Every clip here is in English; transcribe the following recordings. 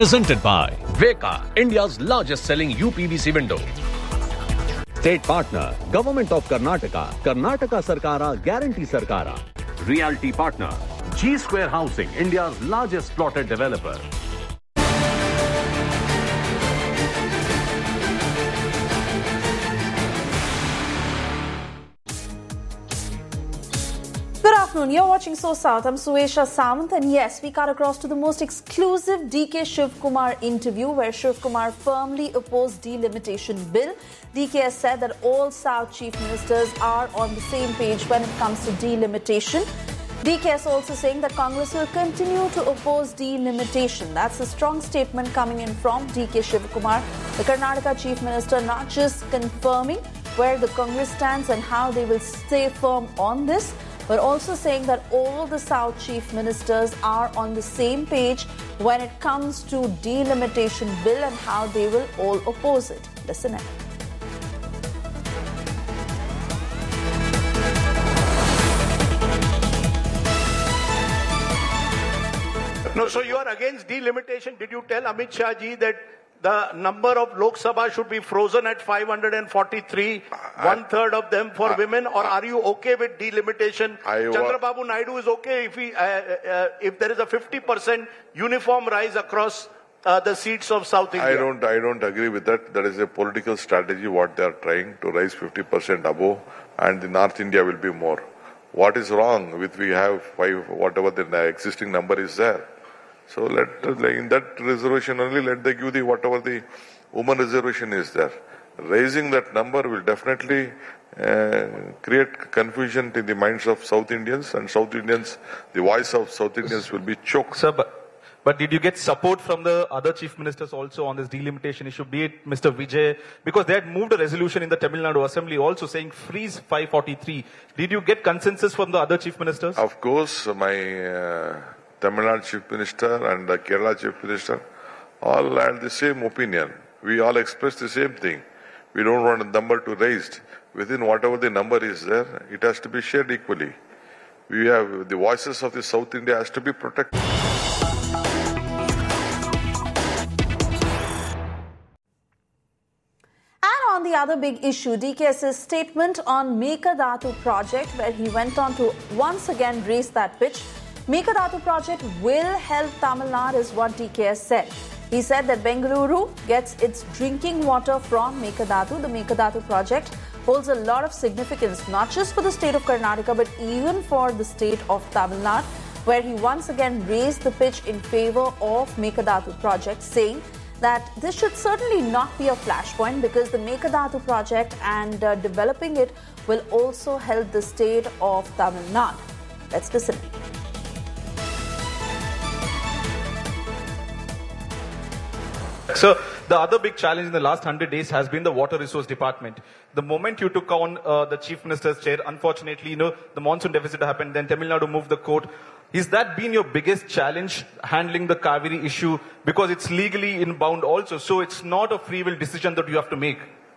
Presented by Veka, India's largest selling UPVC window. State partner, Government of Karnataka, Karnataka Sarkara, Guarantee Sarkara. Realty partner, G Square Housing, India's largest plotted developer. Good afternoon, you're watching So South. I'm Suesha Samant, and yes, we cut across to the most exclusive DK Shivkumar interview where Shivkumar firmly opposed delimitation bill. DK has said that all South chief ministers are on the same page when it comes to delimitation. DK is also saying that Congress will continue to oppose delimitation. That's a strong statement coming in from DK Shivkumar, the Karnataka chief minister, not just confirming where the Congress stands and how they will stay firm on this, but also saying that all the South chief ministers are on the same page when it comes to delimitation bill and how they will all oppose it. Listen in. No, so you are against delimitation. Did you tell Amit Shah ji that the number of Lok Sabha should be frozen at 543, one-third of them for women, or are you okay with delimitation? Chandrababu Naidu is okay if there is a 50% uniform rise across the seats of South India. I don't agree with that. That is a political strategy what they are trying to rise 50% above, and the North India will be more. What is wrong with we have whatever the existing number is there? So in that reservation only, let they give the whatever the woman reservation is there. Raising that number will definitely create confusion in the minds of South Indians, and South Indians, the voice of South Indians will be choked. Sir, but did you get support from the other chief ministers also on this delimitation issue, be it Mr. Vijay, because they had moved a resolution in the Tamil Nadu Assembly also saying freeze 543. Did you get consensus from the other chief ministers? Of course, my Tamil Nadu Chief Minister and the Kerala Chief Minister all had the same opinion. We all expressed the same thing. We don't want a number to raised. Within whatever the number is there, it has to be shared equally. We have the voices of the South India has to be protected. And on the other big issue, DKS's statement on Mekadatu project, where he went on to once again raise that pitch. Mekadatu project will help Tamil Nadu is what DKS said. He said that Bengaluru gets its drinking water from Mekadatu. The Mekadatu project holds a lot of significance, not just for the state of Karnataka, but even for the state of Tamil Nadu, where he once again raised the pitch in favor of Mekadatu project, saying that this should certainly not be a flashpoint because the Mekadatu project and developing it will also help the state of Tamil Nadu. Let's listen. So the other big challenge in the last 100 days has been the Water Resource Department. The moment you took on the Chief Minister's chair, unfortunately, the monsoon deficit happened, then Tamil Nadu moved the court. Is that been your biggest challenge, handling the Kaveri issue? Because it's legally inbound also, so it's not a free will decision that you have to make.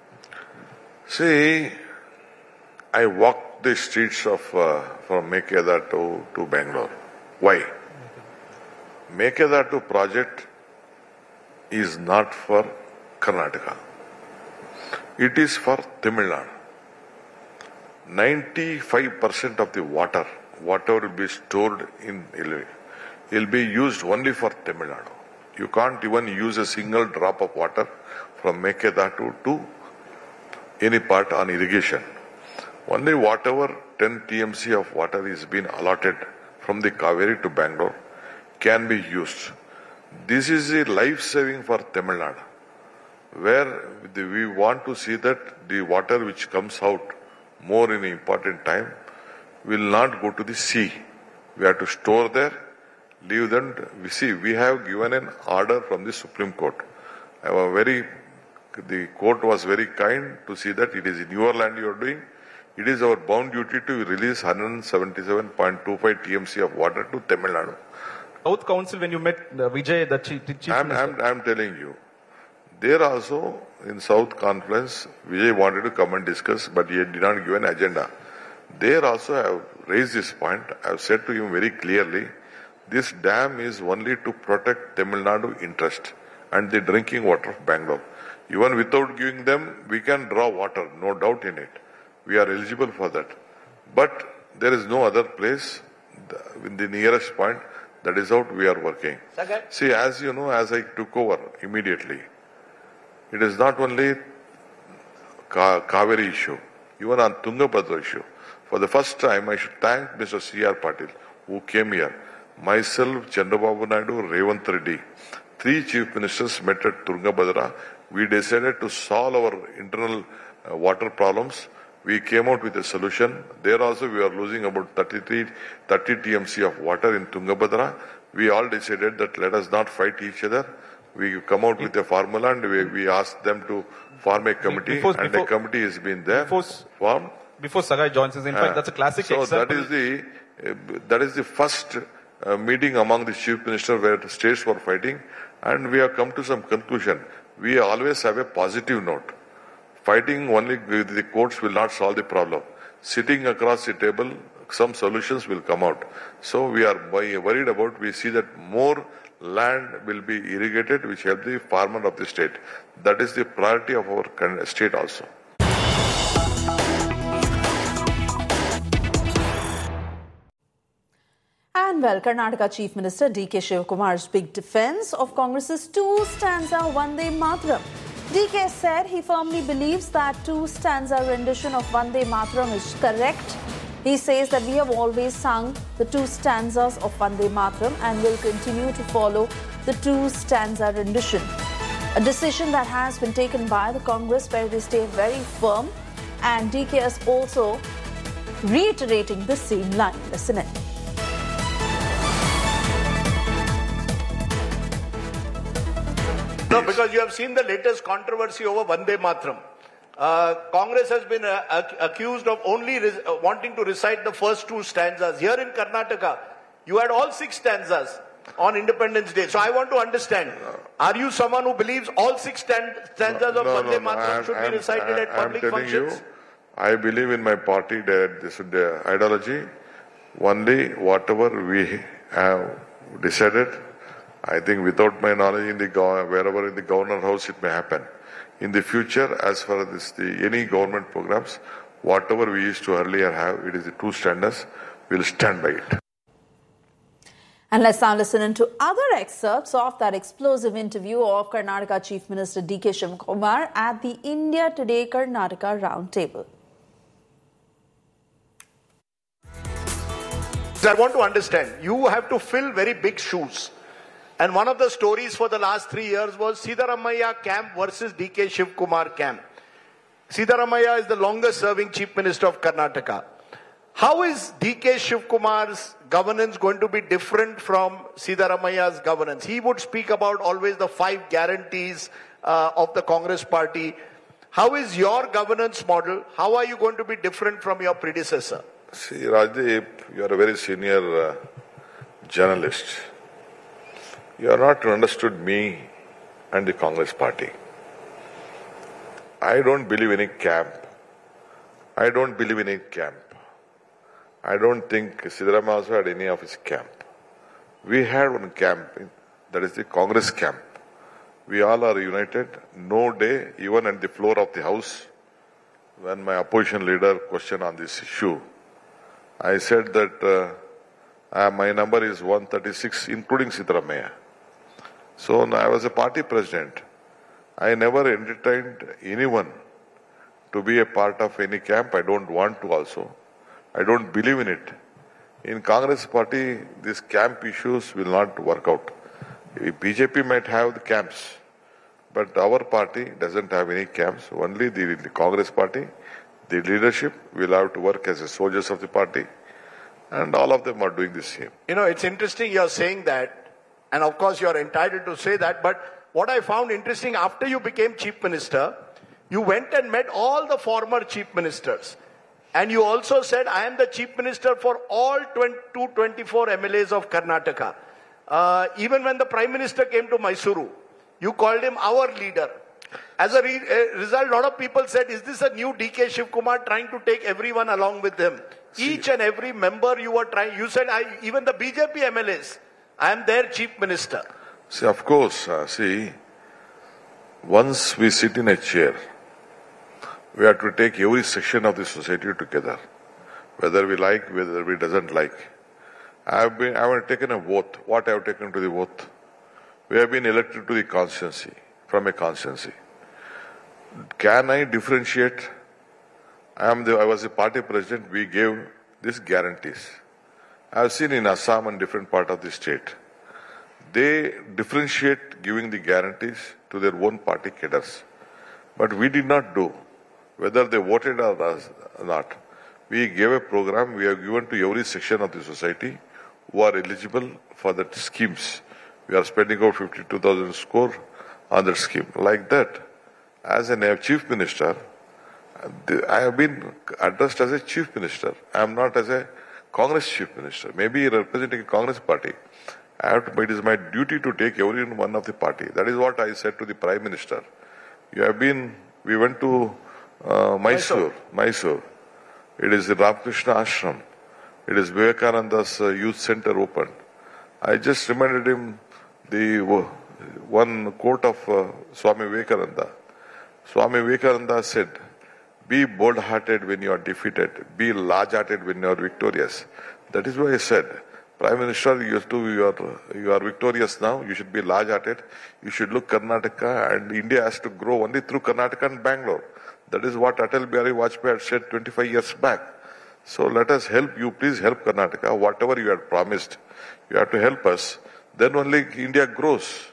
See, I walked the streets of from Mekadatu to Bangalore. Why? Mekadatu project is not for Karnataka. It is for Tamil Nadu. 95% of the water, whatever will be stored in Ilve, will be used only for Tamil Nadu. You can't even use a single drop of water from Mekadatu to any part on irrigation. Only whatever 10 TMC of water is being allotted from the Kaveri to Bangalore can be used. This is a life-saving for Tamil Nadu, where we want to see that the water which comes out more in an important time will not go to the sea. We have to store there, leave them. We have given an order from the Supreme Court. The court was very kind to see that it is in your land you are doing. It is our bound duty to release 177.25 TMC of water to Tamil Nadu. South Council, when you met Vijay, the chief minister. I'm telling you, there also in South Conference, Vijay wanted to come and discuss, but he did not give an agenda. There also I have raised this point. I have said to him very clearly This dam is only to protect Tamil Nadu interest and the drinking water of Bangalore. Even without giving them, we can draw water, no doubt in it. We are eligible for that. But there is no other place in the nearest point. That is how we are working. See, as you know, as I took over immediately, it is not only Kaveri issue, even on Tungabhadra issue. For the first time, I should thank Mr. C.R. Patil, who came here. Myself, Chandrababu Naidu, Revant Reddy, 3 chief ministers met at Tungabhadra. We decided to solve our internal water problems. We came out with a solution. There also we are losing about 30 TMC of water in Tungabhadra. We all decided that let us not fight each other. We come out with a formula and we asked them to form a committee, and a committee has been there formed. Before Sagai joins us, in fact, that's a classic example. So that is the first meeting among the chief ministers where the states were fighting, and we have come to some conclusion. We always have a positive note. Fighting only with the courts will not solve the problem. Sitting across the table, some solutions will come out. So we are worried about, we see that more land will be irrigated, which help the farmer of the state. That is the priority of our state also. And well, Karnataka Chief Minister D.K. Shivakumar's big defense of Congress's 2-stanza Vande Mataram. D.K. said he firmly believes that 2-stanza rendition of Vande Mataram is correct. He says that we have always sung the 2 stanzas of Vande Mataram and will continue to follow the 2-stanza rendition. A decision that has been taken by the Congress where they stay very firm, and D.K. is also reiterating the same line. Listen in. No, because you have seen the latest controversy over Vande Mataram. Congress has been accused of only wanting to recite the first 2 stanzas. Here in Karnataka, you had all 6 stanzas on Independence Day. So I want to understand, are you someone who believes all 6 stanzas of Vande Mataram should be recited at public functions? I believe in my party that this is the ideology. Only whatever we have decided, I think without my knowledge, wherever in the governor house it may happen. In the future, as far as any government programs, whatever we used to earlier have, it is the 2 standards, we'll stand by it. And let's now listen into other excerpts of that explosive interview of Karnataka Chief Minister D.K. Shivakumar at the India Today Karnataka Roundtable. I want to understand, you have to fill very big shoes. And one of the stories for the last 3 years was Siddaramaiah camp versus D.K. Shivakumar camp. Siddaramaiah is the longest serving Chief Minister of Karnataka. How is D.K. Shivakumar's governance going to be different from Siddaramaiah's governance? He would speak about always the 5 guarantees of the Congress party. How is your governance model? How are you going to be different from your predecessor? See, Rajdeep, you are a very senior journalist. You have not understood me and the Congress party. I don't believe in a camp. I don't believe in a camp. I don't think Siddaramaiah also had any of his camp. We had one camp, that is the Congress camp. We all are united. No day, even at the floor of the House, when my opposition leader questioned on this issue, I said that my number is 136, including Siddaramaiah. So I was a party president. I never entertained anyone to be a part of any camp. I don't want to also. I don't believe in it. In Congress party, these camp issues will not work out. BJP might have the camps, but our party doesn't have any camps. Only the Congress party, the leadership will have to work as soldiers of the party, and all of them are doing the same. You know, it's interesting you're saying that. And of course, you're entitled to say that. But what I found interesting, after you became Chief Minister, you went and met all the former Chief Ministers. And you also said, I am the Chief Minister for all 224 MLAs of Karnataka. Even when the Prime Minister came to Mysuru, you called him our leader. As a result, a lot of people said, is this a new D.K. Shivakumar trying to take everyone along with him? Each and every member you were trying, you said, even the BJP MLAs, I am their chief minister. See, of course, once we sit in a chair, we have to take every section of the society together, whether we like, whether we doesn't like. I have taken a vote. What I have taken to the vote? We have been elected to the constituency, from a constituency. Can I differentiate? I was a party president. We gave these guarantees. I have seen in Assam and different part of the state, they differentiate giving the guarantees to their own party cadres. But we did not do, whether they voted or not. We gave a program, we have given to every section of the society who are eligible for that schemes. We are spending out 52,000 crore on that scheme. Like that, as a chief minister, I have been addressed as a chief minister. I am not as a Congress chief minister. Maybe representing a Congress party. It is my duty to take every one of the party. That is what I said to the Prime Minister. We went to Mysore. It is the Ramakrishna Ashram. It is Vivekananda's youth center open. I just reminded him the one quote of Swami Vivekananda. Swami Vivekananda said, "Be bold-hearted when you are defeated. Be large-hearted when you are victorious." That is why I said, Prime Minister, you are victorious now. You should be large-hearted. You should look Karnataka, and India has to grow only through Karnataka and Bangalore. That is what Atal Bihari Vajpayee had said 25 years back. So let us help you. Please help Karnataka. Whatever you had promised, you have to help us. Then only India grows.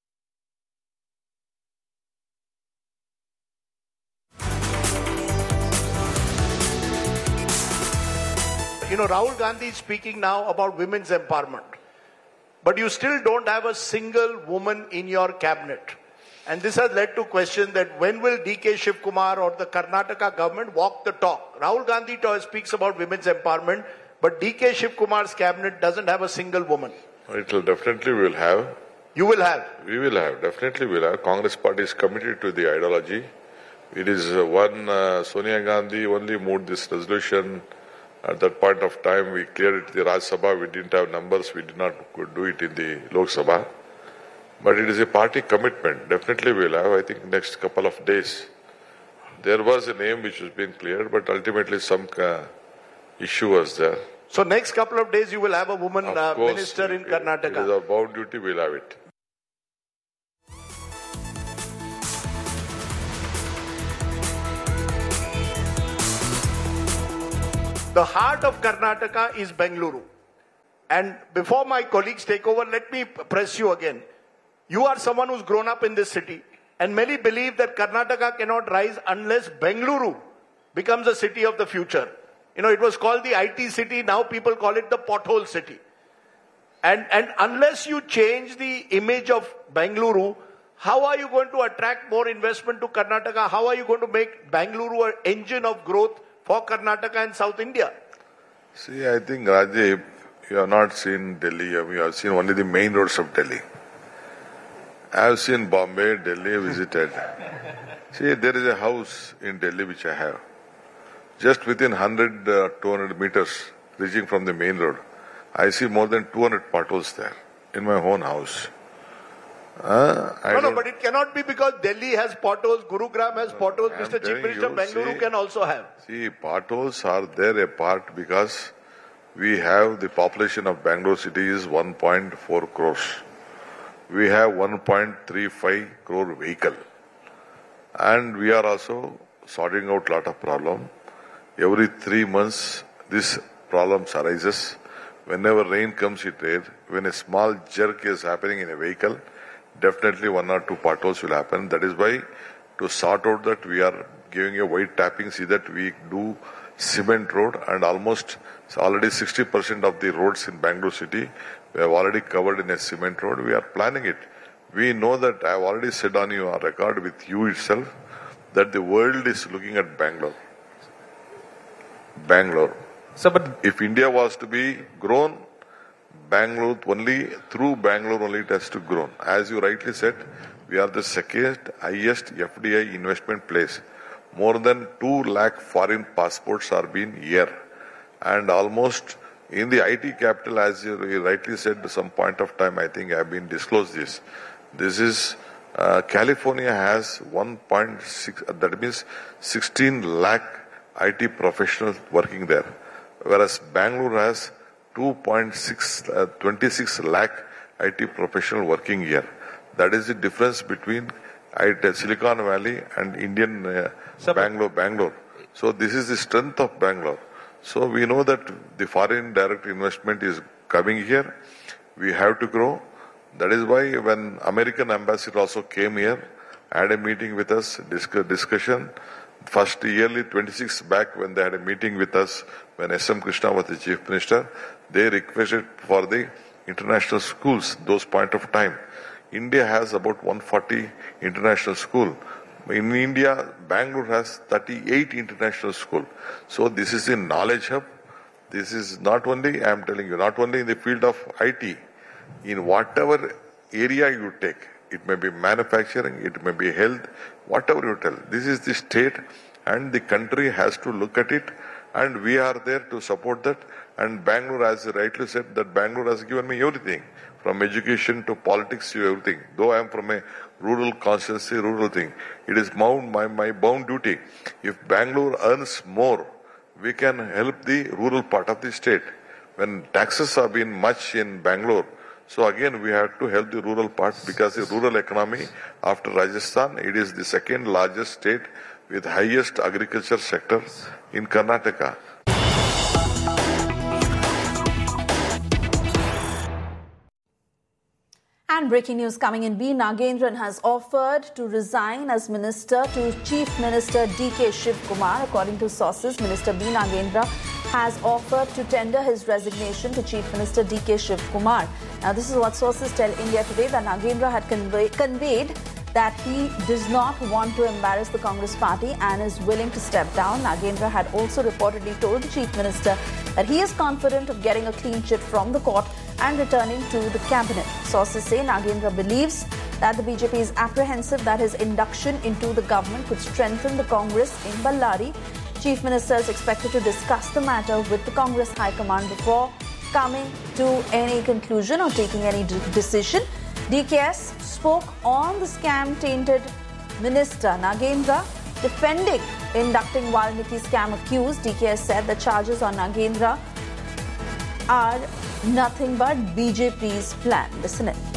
Rahul Gandhi is speaking now about women's empowerment. But you still don't have a single woman in your cabinet. And this has led to question that when will D.K. Shiv Kumar or the Karnataka government walk the talk? Rahul Gandhi speaks about women's empowerment, but D.K. Shiv Kumar's cabinet doesn't have a single woman. It will definitely will have. You will have? We will have. Definitely will have. Congress party is committed to the ideology. It is Sonia Gandhi only moved this resolution. At that point of time, we cleared it in the Rajya Sabha. We didn't have numbers. We did not do it in the Lok Sabha. But it is a party commitment. Definitely we'll have, I think, next couple of days. There was a name which was being cleared, but ultimately some issue was there. So next couple of days you will have a woman minister in Karnataka. It is our bound duty, we'll have it. The heart of Karnataka is Bengaluru. And before my colleagues take over, let me press you again. You are someone who's grown up in this city. And many believe that Karnataka cannot rise unless Bengaluru becomes a city of the future. It was called the IT city. Now people call it the pothole city. And unless you change the image of Bengaluru, how are you going to attract more investment to Karnataka? How are you going to make Bengaluru an engine of growth for Karnataka and South India? See, I think, Rajiv, you have not seen Delhi. You have seen only the main roads of Delhi. I have seen Bombay, Delhi, visited. See, there is a house in Delhi which I have. Just within 100, 200 meters, reaching from the main road, I see more than 200 potholes there in my own house. No, but it cannot be because Delhi has potholes, Gurugram has potholes, Mr. Chief Minister, Bengaluru can also have. See, potholes are there a part because we have the population of Bangalore city is 1.4 crores. We have 1.35 crore vehicle. And we are also sorting out a lot of problem. Every 3 months, this problems arises. Whenever rain comes, it rains. When a small jerk is happening in a vehicle, definitely 1 or 2 potholes will happen. That is why, to sort out that, we are giving a wide tapping, see that we do cement road, and almost already 60% of the roads in Bangalore city, we have already covered in a cement road. We are planning it. We know that I have already said on your record with you itself that the world is looking at Bangalore. So, but if India was to be grown, Bangalore only, through Bangalore only it has to grow. As you rightly said, we are the second highest FDI investment place. More than 2 lakh foreign passports are being here. And almost In the IT capital, as you rightly said, at some point of time, I think I've been disclosed this. This is California has 1.6, that means 16 lakh IT professionals working there, whereas Bangalore has 26 lakh IT professionals working here. That is the difference between Silicon Valley and Indian Bangalore. So this is the strength of Bangalore. So we know that the foreign direct investment is coming here. We have to grow. That is why when American ambassador also came here, had a meeting with us, discussion. First yearly 26 back when they had a meeting with us, when S.M. Krishna was the chief minister, they requested for the international schools, those point of time. India has about 140 international schools. In India, Bangalore has 38 international schools. So this is a knowledge hub. This is not only, I am telling you, not only in the field of IT, in whatever area you take, it may be manufacturing, it may be health, whatever you tell. This is the state and the country has to look at it, and we are there to support that. And Bangalore, as you rightly said, that Bangalore has given me everything, from education to politics to everything. Though I am from a rural constituency, rural thing, it is my bound duty. If Bangalore earns more, we can help the rural part of the state. When taxes have been much in Bangalore, so again we have to help the rural part, because the rural economy, after Rajasthan, it is the second largest state with highest agriculture sector in Karnataka. And breaking news coming in, B. Nagendran has offered to resign as minister to Chief Minister D.K. Shiv Kumar. According to sources, Minister B. Nagendra has offered to tender his resignation to Chief Minister D.K. Shiv Kumar. Now, this is what sources tell India Today, that Nagendra had conveyed that he does not want to embarrass the Congress party and is willing to step down. Nagendra had also reportedly told the Chief Minister that he is confident of getting a clean chit from the court and returning to the cabinet. Sources say Nagendra believes that the BJP is apprehensive that his induction into the government could strengthen the Congress in Ballari. Chief Minister is expected to discuss the matter with the Congress High Command before coming to any conclusion or taking any decision. DKS spoke on the scam-tainted Minister Nagendra, defending inducting Valmiki scam accused. DKS said the charges on Nagendra are nothing but BJP's plan. Listen in.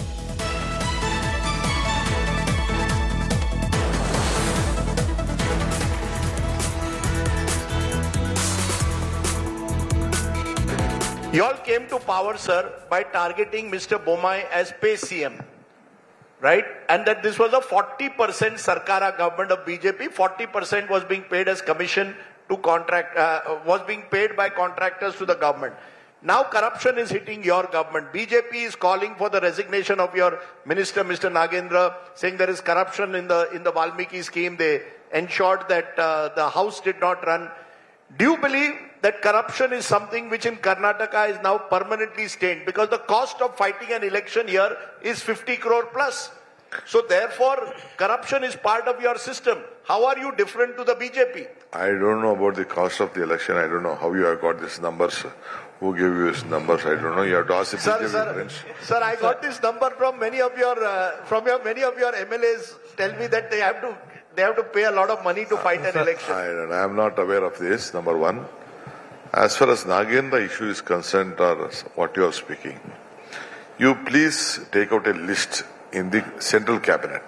You all came to power, sir, by targeting Mr. Bommai as pay CM, right? And that this was a 40% Sarkara government of BJP, 40% was being paid as commission to was being paid by contractors to the government. Now corruption is hitting your government. BJP is calling for the resignation of your minister, Mr. Nagendra, saying there is corruption in the Valmiki scheme. They ensured that the house did not run. Do you believe that corruption is something which in Karnataka is now permanently stained? Because the cost of fighting an election here is 50 crore plus. So therefore, corruption is part of your system. How are you different to the BJP? I don't know about the cost of the election. I don't know how you have got these numbers. Who gave you these numbers? I don't know. You have to ask the BJP friends. Sir, I got this number from many of your MLAs. Tell me that they have to pay a lot of money to fight an election. I am not aware of this, number one. As far as Nagendra issue is concerned, or what you are speaking, you please take out a list in the central cabinet,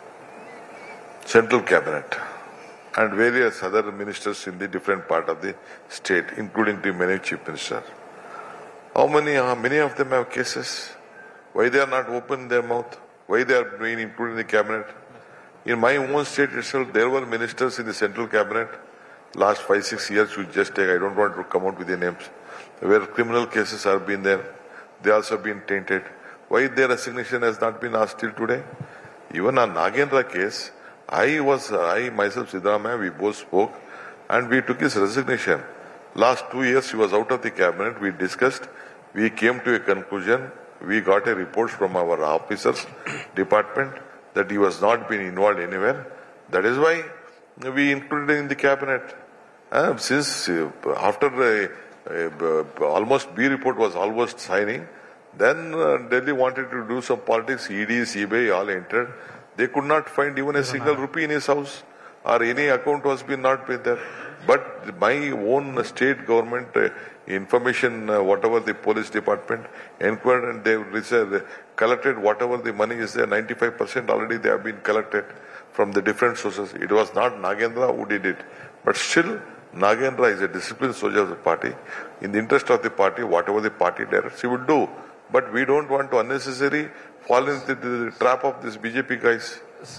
and various other ministers in the different part of the state, including the many chief minister. Many of them have cases? Why they are not open their mouth? Why they are being included in the cabinet? In my own state itself, there were ministers in the central cabinet. Last 5-6 years, you just take, I don't want to come out with the names, where criminal cases have been there. They also been tainted. Why their resignation has not been asked till today? Even on Nagendra case, I myself, Siddaramaiah, we both spoke and we took his resignation. Last 2 years, he was out of the cabinet. We discussed. We came to a conclusion. We got a report from our officers, department, that he was not been involved anywhere. That is why we included him in the cabinet. Since after almost B report was almost signing. Then Delhi wanted to do some politics. ED, CBI all entered. They could not find even a single rupee in his house, or any account was been not been there. But my own state government information, whatever the police department inquired, and they collected whatever the money is there. 95% already they have been collected from the different sources. It was not Nagendra who did it, but still Nagendra is a disciplined soldier of the party. In the interest of the party, whatever the party directs, he will do. But we don't want to unnecessarily fall into the trap of these BJP guys.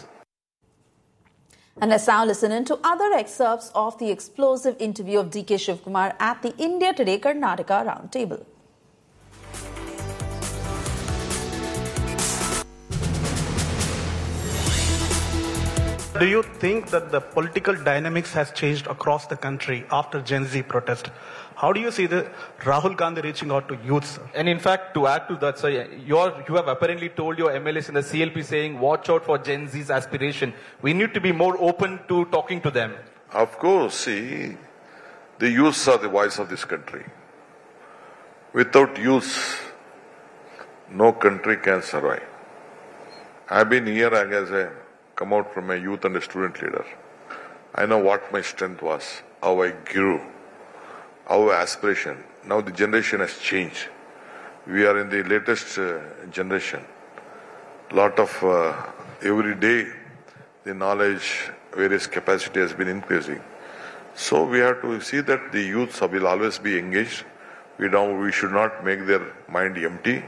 And let's now listen in to other excerpts of the explosive interview of DK Shivkumar at the India Today Karnataka Roundtable. Do you think that the political dynamics has changed across the country after Gen Z protest? How do you see the Rahul Gandhi reaching out to youth, sir? And in fact, to add to that, sir, you have apparently told your MLAs in the CLP saying, watch out for Gen Z's aspiration. We need to be more open to talking to them. Of course, see, the youths are the voice of this country. Without youths, no country can survive. I've been here as I come out from a youth and a student leader. I know what my strength was, how I grew, our aspiration. Now the generation has changed. We are in the latest generation. Lot of every day the knowledge, various capacity has been increasing. So we have to see that the youths will always be engaged. We should not make their mind empty,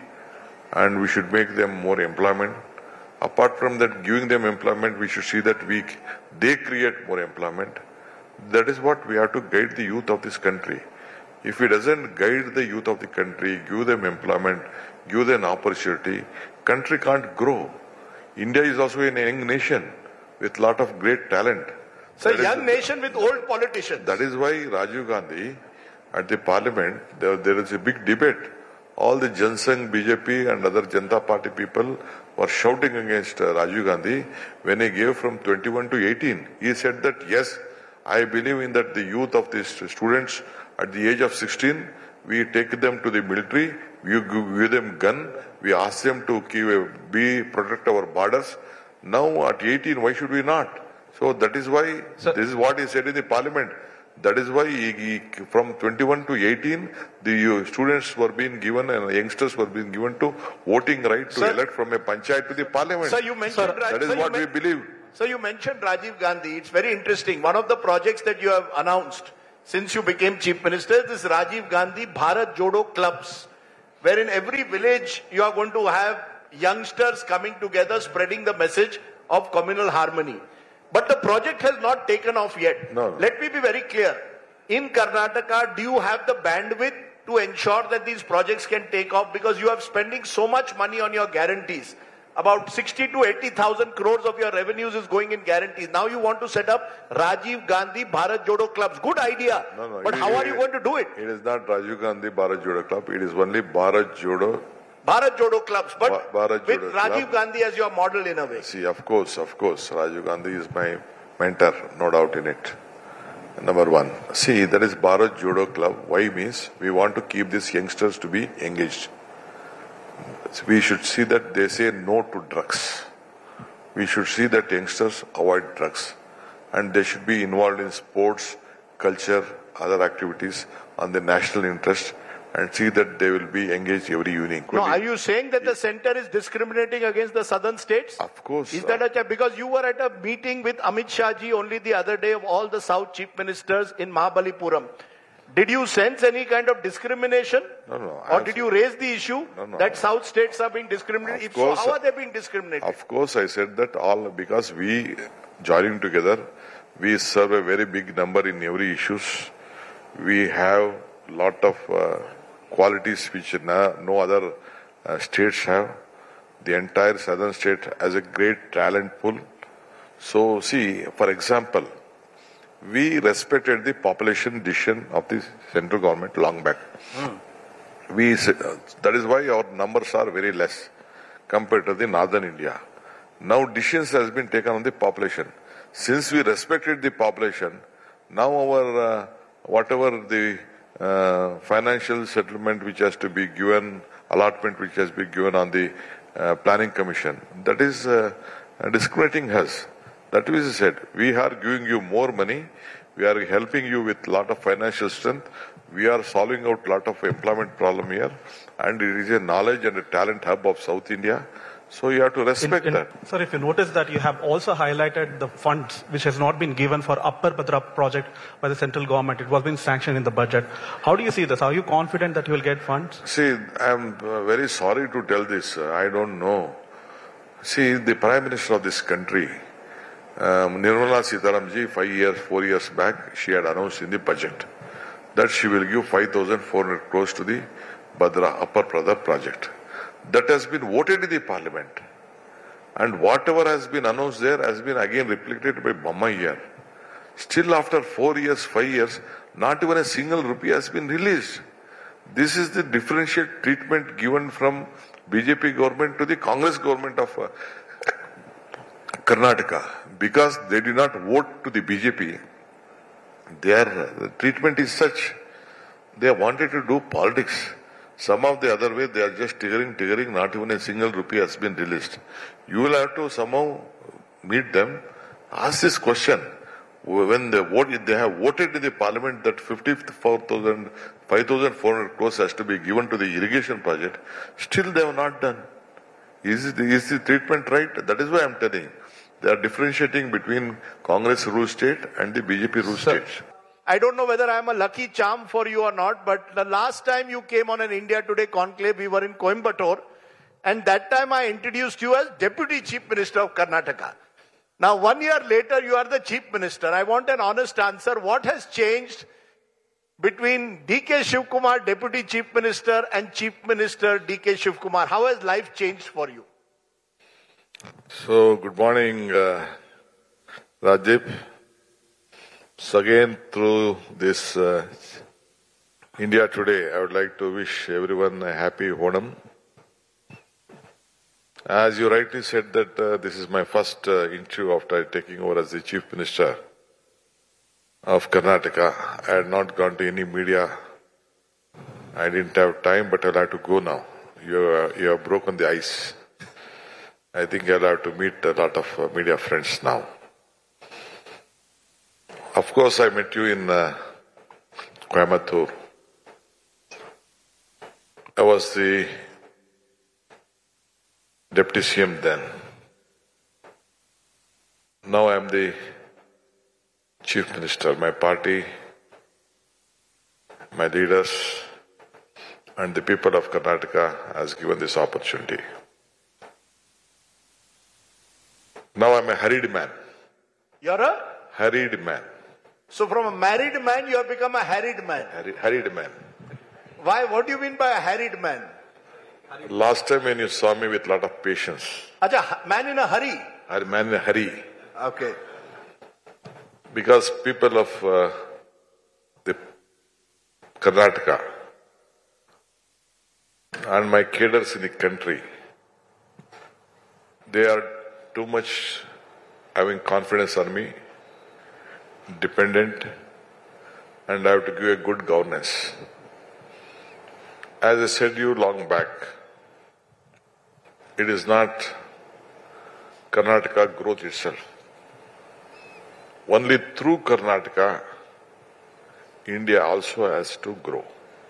and we should make them more employment. Apart from that, giving them employment, we should see that they create more employment. That is what we have to guide the youth of this country. If it doesn't guide the youth of the country, give them employment, give them opportunity, country can't grow. India is also a young nation with lot of great talent. So a young nation with old politicians. That is why Rajiv Gandhi at the parliament, there is a big debate. All the Jansangh, BJP and other Janata Party people were shouting against Rajiv Gandhi when he gave from 21 to 18. He said that, yes, I believe in that the youth of these students at the age of 16, we take them to the military, we give them gun, we ask them to protect our borders. Now at 18, why should we not? So that is why, this is what he said in the parliament. That is why from 21 to 18, the students were being given and youngsters were being given to voting right to elect from a panchayat to the parliament. So you mentioned that is what we believe. So you mentioned Rajiv Gandhi. It's very interesting. One of the projects that you have announced since you became Chief Minister is Rajiv Gandhi Bharat Jodo clubs, where in every village you are going to have youngsters coming together spreading the message of communal harmony. But the project has not taken off yet. No. Let me be very clear. In Karnataka, do you have the bandwidth to ensure that these projects can take off? Because you are spending so much money on your guarantees. About 60 to 80,000 crores of your revenues is going in guarantees. Now you want to set up Rajiv Gandhi Bharat Jodo clubs. Good idea. No, but how are you going to do it? It is not Rajiv Gandhi Bharat Jodo club. It is only Bharat Jodo clubs, but with Rajiv Gandhi as your model in a way. See, of course, Rajiv Gandhi is my mentor, no doubt in it. Number one. See, that is Bharat Jodo club. Why means we want to keep these youngsters to be engaged. We should see that they say no to drugs. We should see that youngsters avoid drugs. And they should be involved in sports, culture, other activities on the national interest, and see that they will be engaged every evening. No, are you saying that the center is discriminating against the southern states? Of course. Is that because you were at a meeting with Amit Shah ji only the other day of all the South chief ministers in Mahabalipuram. Did you sense any kind of discrimination? No. Or did you raise the issue that South states are being discriminated? If so, how are they being discriminated? Of course, I said that all because we joining together, we serve a very big number in every issues. We have lot of qualities which no other states have. The entire southern state has a great talent pool. So see, for example, we respected the population decision of the central government long back. That is why our numbers are very less compared to the northern India. Now decisions has been taken on the population. Since we respected the population, now our whatever the financial settlement which has to be given, allotment which has been given on the planning commission. That is discriminating us. That is said, we are giving you more money, we are helping you with a lot of financial strength, we are solving out a lot of employment problem here, and it is a knowledge and a talent hub of South India. So you have to respect that. Sir, if you notice that you have also highlighted the funds which has not been given for Upper Bhadra project by the central government. It was being sanctioned in the budget. How do you see this? Are you confident that you will get funds? See, I am very sorry to tell this. I don't know. See, the Prime Minister of this country, Nirmala Sitaraman ji, 4 years back, she had announced in the budget that she will give 5,400 crores to the Upper Bhadra project. That has been voted in the parliament. And whatever has been announced there has been again replicated by Bamma here. Still after 4 years, 5 years, not even a single rupee has been released. This is the differential treatment given from BJP government to the Congress government of Karnataka. Because they did not vote to the BJP, their treatment is such. They wanted to do politics. Some of the other way, they are just tiggering, not even a single rupee has been released. You will have to somehow meet them, ask this question. When they have voted in the parliament that 5,400 crores has to be given to the irrigation project, still they have not done. Is the treatment right? That is why I am telling. They are differentiating between Congress rule state and the BJP rule states. I don't know whether I am a lucky charm for you or not, but the last time you came on an India Today conclave, we were in Coimbatore, and that time I introduced you as Deputy Chief Minister of Karnataka. Now, 1 year later, you are the Chief Minister. I want an honest answer. What has changed between D.K. Shivkumar, Deputy Chief Minister, and Chief Minister D.K. Shivkumar? How has life changed for you? So, good morning, Rajiv. So again, through this India Today, I would like to wish everyone a happy Onam. As you rightly said that this is my first interview after taking over as the Chief Minister of Karnataka. I had not gone to any media. I didn't have time, but I'll have to go now. You have broken the ice. I think I'll have to meet a lot of media friends now. Of course, I met you in Coimbatore. I was the Deputy CM then. Now I am the Chief Minister. My party, my leaders, and the people of Karnataka has given this opportunity. Now I am a harried man. You're a? Harried man. So from a married man, you have become a harried man. Harried man. Why? What do you mean by a harried man? Last time when you saw me with a lot of patience. Acha, man in a hurry. Man in a hurry. Okay. Because people of the Karnataka and my cadres in the country, they are too much having confidence on me, dependent, and I have to give a good governance. As I said to you long back, it is not Karnataka growth itself. Only through Karnataka, India also has to grow.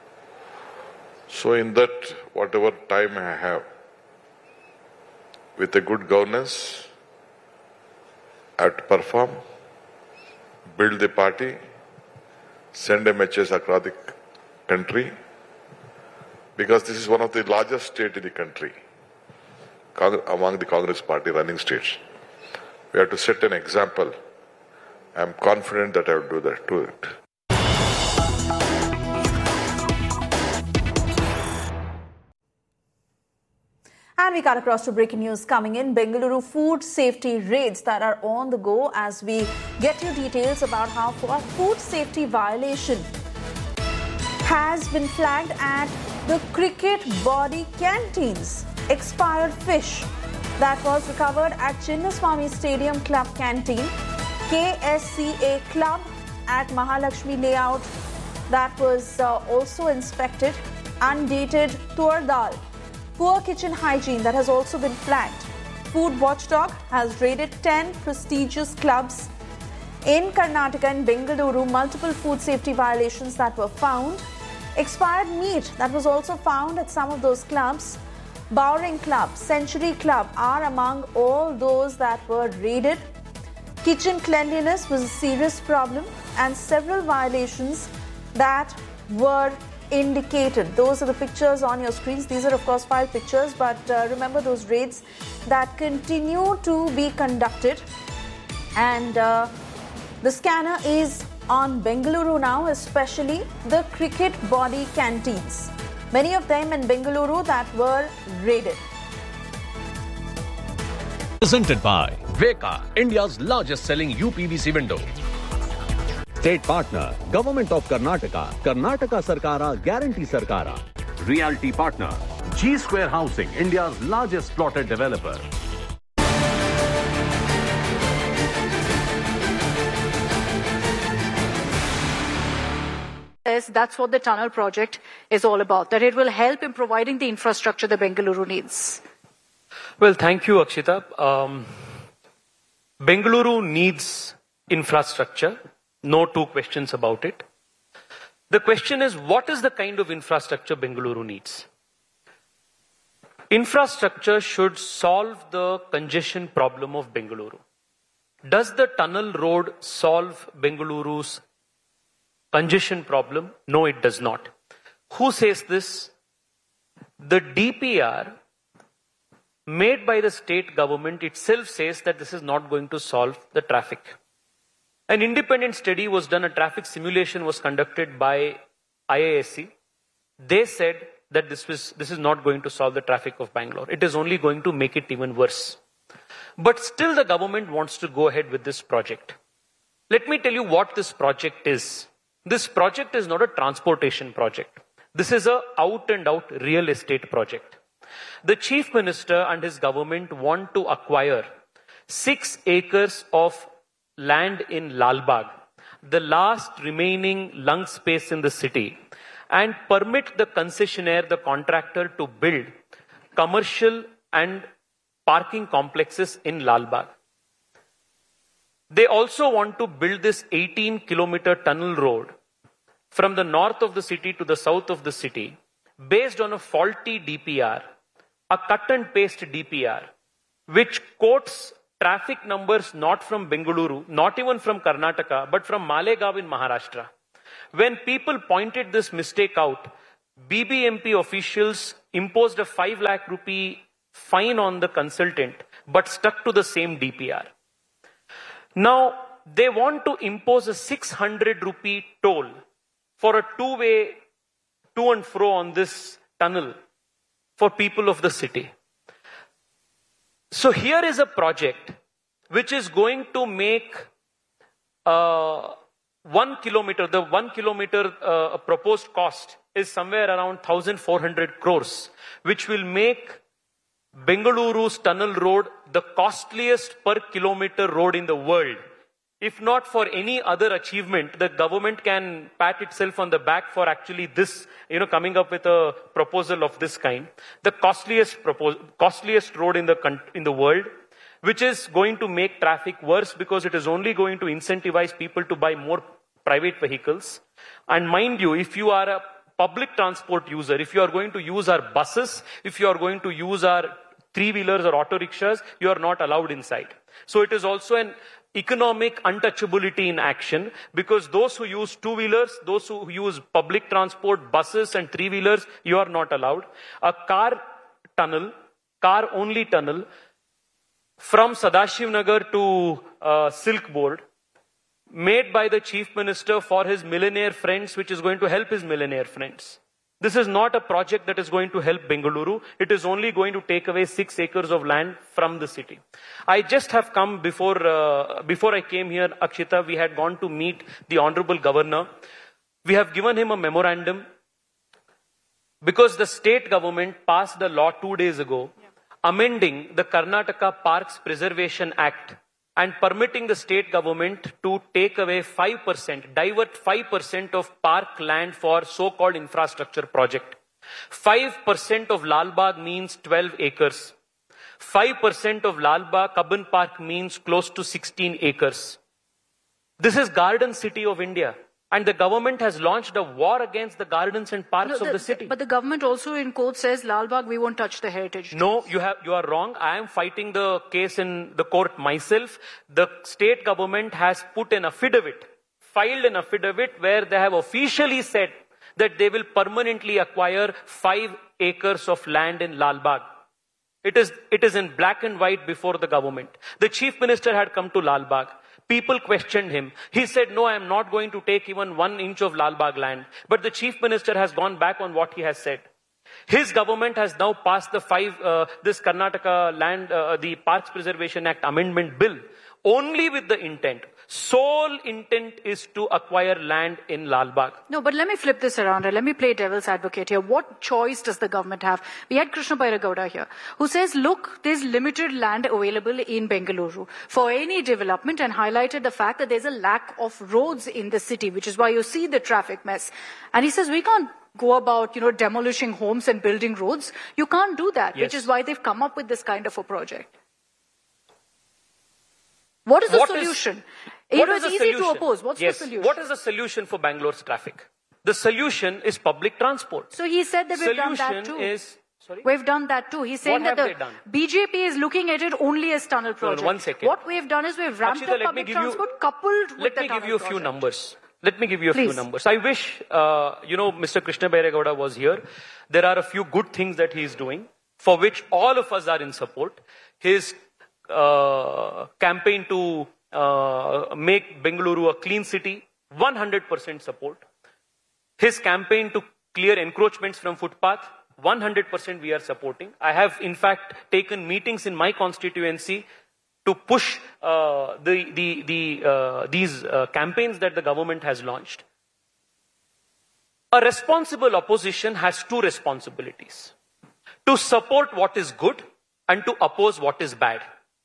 So in that, whatever time I have, with a good governance, I have to perform, build the party, send a message across the country, because this is one of the largest states in the country, among the Congress party running states. We have to set an example. I am confident that I will do that, do it. And we cut across to breaking news coming in. Bengaluru food safety raids that are on the go as we get you details about how a food safety violation has been flagged at the cricket body canteens. Expired fish that was recovered at Chinnaswamy Stadium Club Canteen, KSCA Club at Mahalakshmi Layout that was also inspected. Undated tur dal. Poor kitchen hygiene that has also been flagged. Food watchdog has raided 10 prestigious clubs. In Karnataka and Bengaluru, multiple food safety violations that were found. Expired meat that was also found at some of those clubs. Bowring Club, Century Club are among all those that were raided. Kitchen cleanliness was a serious problem and several violations that were indicated. Those are the pictures on your screens. These are of course file pictures, but remember those raids that continue to be conducted. And the scanner is on Bengaluru now, especially the cricket body canteens. Many of them in Bengaluru that were raided. Presented by Veka, India's largest selling UPVC window. State partner, Government of Karnataka, Karnataka Sarkara, Guarantee Sarkara. Realty partner, G Square Housing, India's largest plotted developer. That's what the tunnel project is all about, that it will help in providing the infrastructure that Bengaluru needs. Well, thank you, Akshita. Bengaluru needs infrastructure. No two questions about it. The question is, what is the kind of infrastructure Bengaluru needs? Infrastructure should solve the congestion problem of Bengaluru. Does the tunnel road solve Bengaluru's congestion problem? No, it does not. Who says this? The DPR made by the state government itself says that this is not going to solve the traffic. An independent study was done, a traffic simulation was conducted by IISc. They said that this is not going to solve the traffic of Bangalore. It is only going to make it even worse. But still the government wants to go ahead with this project. Let me tell you what this project is. This project is not a transportation project. This is an out and out real estate project. The Chief Minister and his government want to acquire 6 acres of land in Lalbagh, the last remaining lung space in the city, and permit the concessionaire, the contractor, to build commercial and parking complexes in Lalbagh. They also want to build this 18-kilometer tunnel road from the north of the city to the south of the city, based on a faulty DPR, a cut and paste DPR, which quotes traffic numbers not from Bengaluru, not even from Karnataka, but from Malegaon in Maharashtra. When people pointed this mistake out, BBMP officials imposed a 5 lakh rupee fine on the consultant, but stuck to the same DPR. Now, they want to impose a 600 rupee toll for a two-way to and fro on this tunnel for people of the city. So here is a project which is going to make 1 kilometer, the 1 kilometer proposed cost is somewhere around 1,400 crores, which will make Bengaluru's tunnel road the costliest per kilometer road in the world. If not for any other achievement, the government can pat itself on the back for actually this, coming up with a proposal of this kind. The costliest road in the world, which is going to make traffic worse because it is only going to incentivize people to buy more private vehicles. And mind you, if you are a public transport user, if you are going to use our buses, if you are going to use our three-wheelers or auto rickshaws, you are not allowed inside. So it is also an economic untouchability in action, because those who use two-wheelers, those who use public transport, buses and three-wheelers, you are not allowed. A car-only tunnel from Sadashivnagar to Silk Board, made by the Chief Minister for his millionaire friends, which is going to help his millionaire friends. This is not a project that is going to help Bengaluru. It is only going to take away 6 acres of land from the city. I just have come before I came here, Akshita, we had gone to meet the Honorable Governor. We have given him a memorandum because the state government passed a law 2 days ago amending the Karnataka Parks Preservation Act and permitting the state government to take away 5%, divert 5% of park land for so-called infrastructure project. 5% of Lal Bagh means 12 acres. 5% of Lal Bagh Cubbon Park means close to 16 acres. This is Garden City of India. And the government has launched a war against the gardens and parks of the city. But the government also in court says, Lal Bagh, we won't touch the heritage. No, you are wrong. I am fighting the case in the court myself. The state government has put an affidavit, filed an affidavit where they have officially said that they will permanently acquire 5 acres of land in Lal Bagh. It is in black and white before the government. The chief minister had come to Lal Bagh. People questioned him. He said, no, I am not going to take even 1 inch of Lal Bagh land. But the chief minister has gone back on what he has said. His government has now passed this Karnataka land, the Parks Preservation Act Amendment Bill, only with the intent. Sole intent is to acquire land in Lal Bagh. No, but let me flip this around and let me play devil's advocate here. What choice does the government have? We had Krishna Bairagowda here, who says, look, there's limited land available in Bengaluru for any development, and highlighted the fact that there's a lack of roads in the city, which is why you see the traffic mess. And he says, we can't go about, demolishing homes and building roads. You can't do that, which is why they've come up with this kind of a project. What is the solution? It's easy to oppose. What's the solution? What is the solution for Bangalore's traffic? The solution is public transport. So he said that we've done that too. Sorry? We've done that too. He's saying that the BJP is looking at it only as tunnel project. No, 1 second. What we've done is we've ramped up public transport coupled with the tunnel project. Let me give you a few numbers. I wish, Mr. Krishna Bairagowda was here. There are a few good things that he is doing, for which all of us are in support. His campaign to make Bengaluru a clean city, 100% support. His campaign to clear encroachments from footpath, 100% we are supporting. I have in fact taken meetings in my constituency to push these campaigns that the government has launched. A responsible opposition has 2 responsibilities: to support what is good and to oppose what is bad.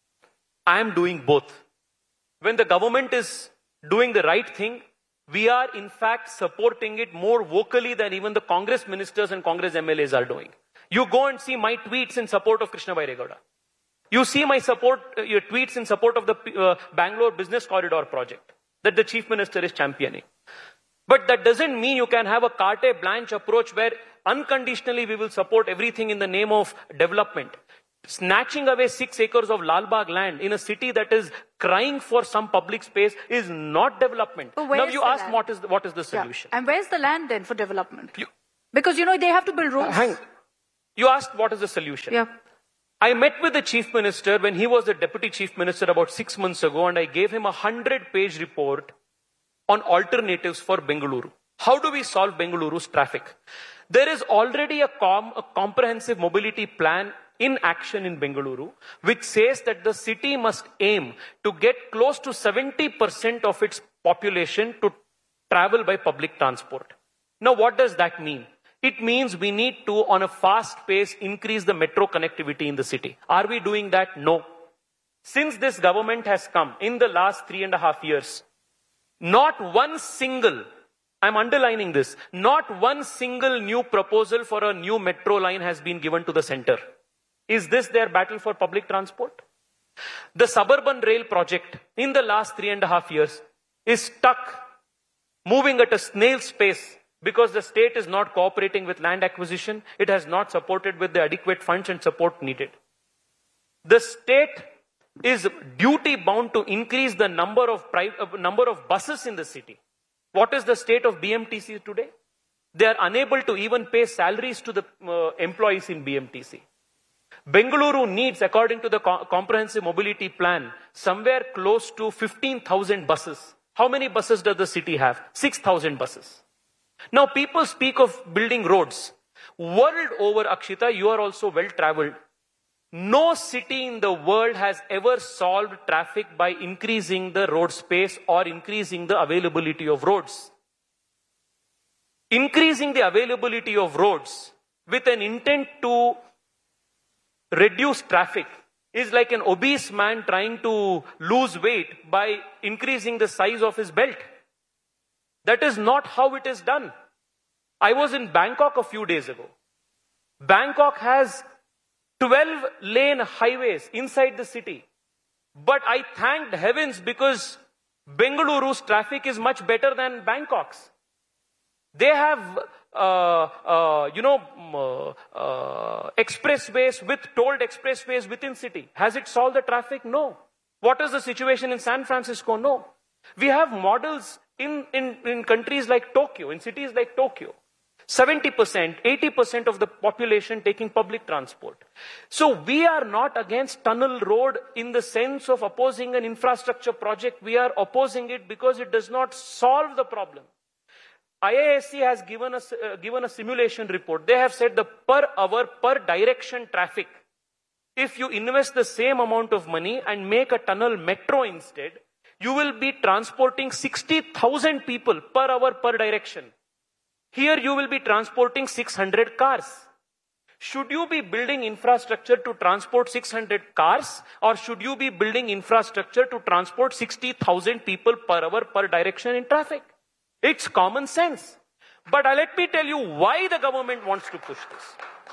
I am doing both. When the government is doing the right thing, we are in fact supporting it more vocally than even the Congress ministers and Congress MLAs are doing. You go and see my tweets in support of Krishna Bairagowda. You see my your tweets in support of the Bangalore Business Corridor project that the Chief Minister is championing. But that doesn't mean you can have a carte blanche approach where unconditionally we will support everything in the name of development. Snatching away 6 acres of Lal Bagh land in a city that is crying for some public space is not development. Now you ask what is the solution. Yeah. And where's the land then for development? Because they have to build roads. You asked what is the solution. Yeah. I met with the Chief Minister when he was the Deputy Chief Minister about 6 months ago, and I gave him a 100-page report on alternatives for Bengaluru. How do we solve Bengaluru's traffic? There is already a comprehensive mobility plan in action in Bengaluru, which says that the city must aim to get close to 70% of its population to travel by public transport. Now, what does that mean? It means we need to, on a fast pace, increase the metro connectivity in the city. Are we doing that? No. Since this government has come in the last 3.5 years, not one single, I'm underlining this, not one single new proposal for a new metro line has been given to the center. Is this their battle for public transport? The suburban rail project in the last 3.5 years is stuck, moving at a snail's pace because the state is not cooperating with land acquisition. It has not supported with the adequate funds and support needed. The state is duty bound to increase the number of buses in the city. What is the state of BMTC today? They are unable to even pay salaries to the employees in BMTC. Bengaluru needs, according to the comprehensive mobility plan, somewhere close to 15,000 buses. How many buses does the city have? 6,000 buses. Now people speak of building roads. World over, Akshita, you are also well traveled. No city in the world has ever solved traffic by increasing the road space or increasing the availability of roads. Increasing the availability of roads with an intent to reduce traffic is like an obese man trying to lose weight by increasing the size of his belt. That is not how it is done. I was in Bangkok a few days ago. Bangkok has 12-lane highways inside the city. But I thanked heavens because Bengaluru's traffic is much better than Bangkok's. They have, expressways with tolled expressways within city. Has it solved the traffic? No. What is the situation in San Francisco? No. We have models in countries like Tokyo, in cities like Tokyo. 70%, 80% of the population taking public transport. So we are not against tunnel road in the sense of opposing an infrastructure project. We are opposing it because it does not solve the problem. IISc has given a simulation report. They have said the per hour, per direction traffic, if you invest the same amount of money and make a tunnel metro instead, you will be transporting 60,000 people per hour, per direction. Here you will be transporting 600 cars. Should you be building infrastructure to transport 600 cars, or should you be building infrastructure to transport 60,000 people per hour, per direction in traffic? It's common sense. But let me tell you why the government wants to push this.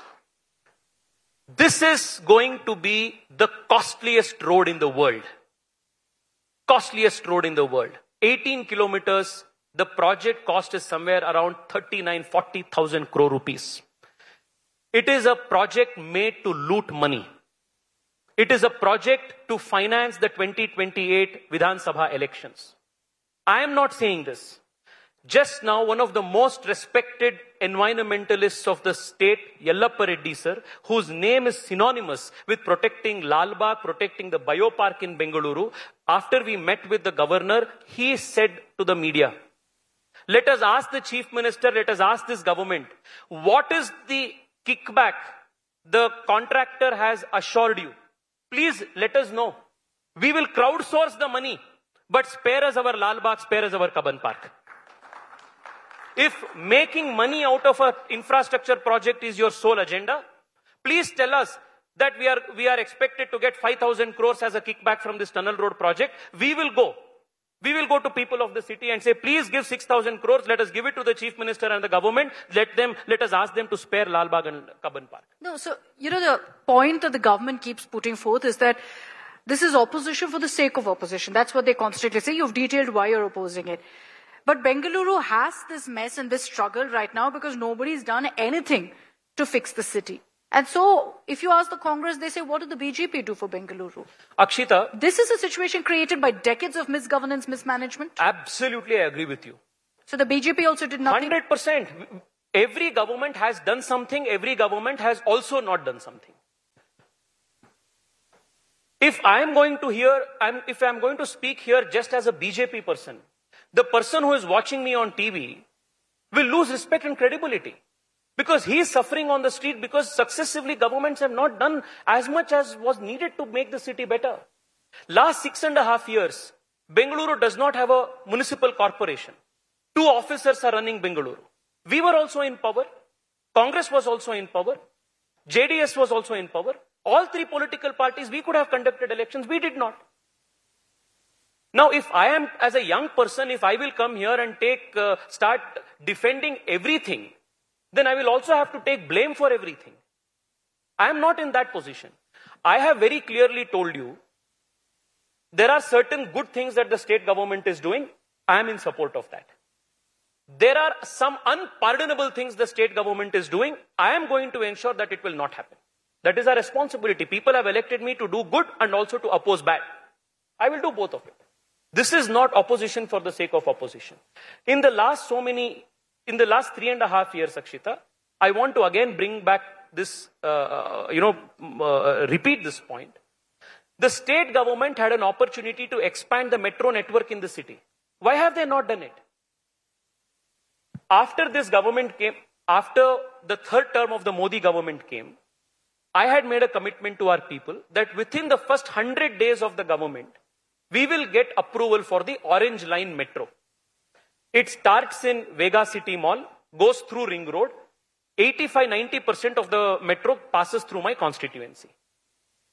This is going to be the costliest road in the world. Costliest road in the world. 18 kilometers. The project cost is somewhere around 39,000-40,000 crore rupees. It is a project made to loot money. It is a project to finance the 2028 Vidhan Sabha elections. I am not saying this. Just now, one of the most respected environmentalists of the state, Yellappa Reddy sir, whose name is synonymous with protecting Lal Bagh, protecting the biopark in Bengaluru, after we met with the governor, he said to the media, let us ask the chief minister, let us ask this government, what is the kickback the contractor has assured you? Please let us know. We will crowdsource the money, but spare us our Lal Bagh, spare us our Cubbon Park. If making money out of an infrastructure project is your sole agenda, please tell us that we are expected to get 5,000 crores as a kickback from this tunnel road project. We will go to people of the city and say, please give 6,000 crores. Let us give it to the chief minister and the government. Let us ask them to spare Lal Bagh and Cubbon Park. No, so, the point that the government keeps putting forth is that this is opposition for the sake of opposition. That's what they constantly say. You've detailed why you're opposing it. But Bengaluru has this mess and this struggle right now because nobody's done anything to fix the city. And so, if you ask the Congress, they say, what did the BJP do for Bengaluru? Akshita, this is a situation created by decades of misgovernance, mismanagement. Absolutely, I agree with you. So the BJP also did nothing? 100%. Every government has done something. Every government has also not done something. If I'm going to speak here just as a BJP person, the person who is watching me on TV will lose respect and credibility. Because he is suffering on the street because successively governments have not done as much as was needed to make the city better. Last 6.5 years, Bengaluru does not have a municipal corporation. 2 officers are running Bengaluru. We were also in power. Congress was also in power. JDS was also in power. All 3 political parties, we could have conducted elections. We did not. Now, if I am, as a young person, if I will come here and start defending everything, then I will also have to take blame for everything. I am not in that position. I have very clearly told you, there are certain good things that the state government is doing. I am in support of that. There are some unpardonable things the state government is doing. I am going to ensure that it will not happen. That is our responsibility. People have elected me to do good and also to oppose bad. I will do both of it. This is not opposition for the sake of opposition. In the last 3.5 years, Akshita, I want to again bring back this, repeat this point. The state government had an opportunity to expand the metro network in the city. Why have they not done it? After this government came, after the 3rd term of the Modi government came, I had made a commitment to our people that within the first 100 days of the government, we will get approval for the Orange Line Metro. It starts in Vega City Mall, goes through Ring Road. 85-90% of the metro passes through my constituency.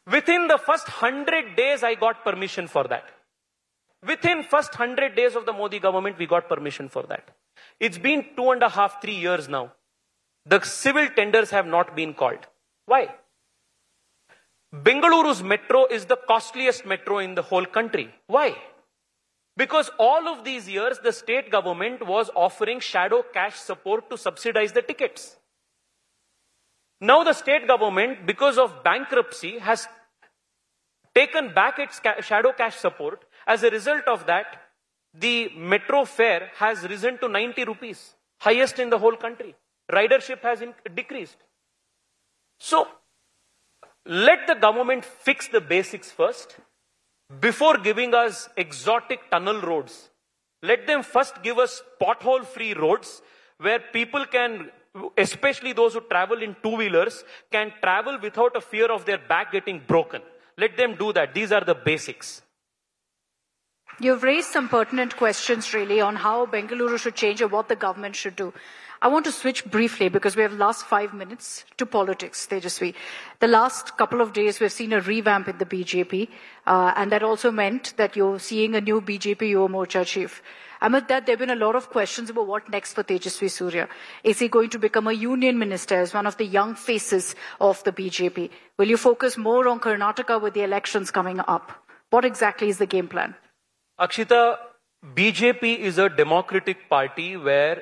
Within the first 100 days, I got permission for that. Within first 100 days of the Modi government, we got permission for that. It's been 2.5, 3 years now. The civil tenders have not been called. Why? Bengaluru's metro is the costliest metro in the whole country. Why? Because all of these years, the state government was offering shadow cash support to subsidize the tickets. Now the state government, because of bankruptcy, has taken back its shadow cash support. As a result of that, the metro fare has risen to 90 rupees, highest in the whole country. Ridership has decreased. So, let the government fix the basics first. Before giving us exotic tunnel roads, let them first give us pothole-free roads where people can, especially those who travel in two-wheelers, can travel without a fear of their back getting broken. Let them do that. These are the basics. You've raised some pertinent questions really on how Bengaluru should change or what the government should do. I want to switch briefly because we have the last 5 minutes to politics, Tejasvi. The last couple of days we've seen a revamp in the BJP and that also meant that you're seeing a new BJP Yuva Morcha chief. Amid that, there have been a lot of questions about what next for Tejasvi Surya. Is he going to become a union minister as one of the young faces of the BJP? Will you focus more on Karnataka with the elections coming up? What exactly is the game plan? Akshita, BJP is a democratic party where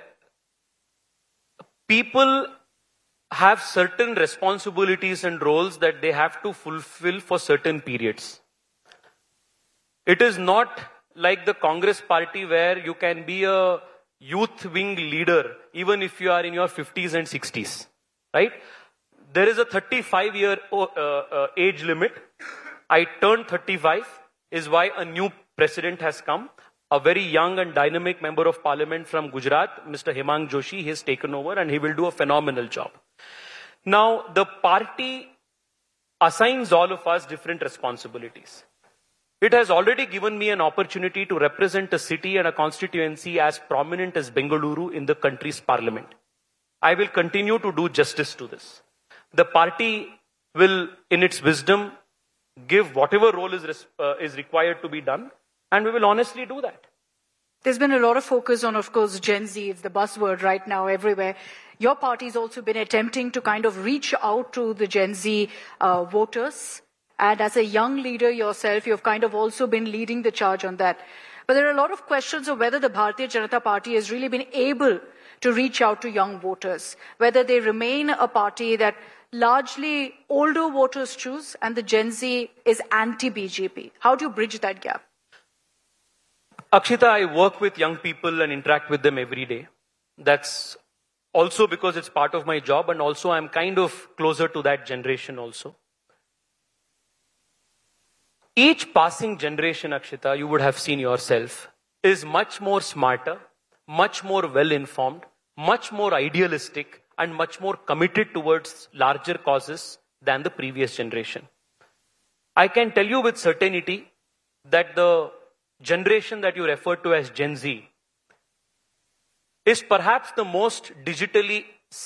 people have certain responsibilities and roles that they have to fulfill for certain periods. It is not like the Congress party where you can be a youth wing leader even if you are in your 50s and 60s, right? There is a 35-year age limit. I turned 35 is why a new president has come. A very young and dynamic member of parliament from Gujarat, Mr. Hemang Joshi, he has taken over and he will do a phenomenal job. Now, the party assigns all of us different responsibilities. It has already given me an opportunity to represent a city and a constituency as prominent as Bengaluru in the country's parliament. I will continue to do justice to this. The party will, in its wisdom, give whatever role is required to be done, and we will honestly do that. There's been a lot of focus on, of course, Gen Z. It's the buzzword right now everywhere. Your party's also been attempting to kind of reach out to the Gen Z voters. And as a young leader yourself, you've kind of also been leading the charge on that. But there are a lot of questions of whether the Bharatiya Janata Party has really been able to reach out to young voters, whether they remain a party that largely older voters choose and the Gen Z is anti-BJP. How do you bridge that gap? Akshita, I work with young people and interact with them every day. That's also because it's part of my job, and also I'm kind of closer to that generation also. Each passing generation, Akshita, you would have seen yourself, is much more smarter, much more well-informed, much more idealistic, and much more committed towards larger causes than the previous generation. I can tell you with certainty that the generation that you refer to as Gen Z is perhaps the most digitally